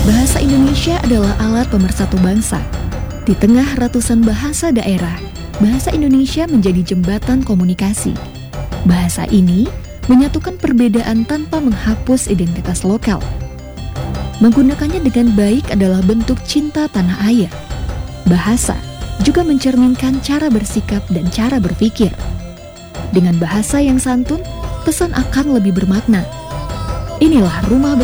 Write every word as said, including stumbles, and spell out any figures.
Bahasa Indonesia adalah alat pemersatu bangsa. Di tengah ratusan bahasa daerah, bahasa Indonesia menjadi jembatan komunikasi. Bahasa ini menyatukan perbedaan tanpa menghapus identitas lokal. Menggunakannya dengan baik adalah bentuk cinta tanah air. Bahasa juga mencerminkan cara bersikap dan cara berpikir. Dengan bahasa yang santun, pesan akan lebih bermakna. Inilah Rumah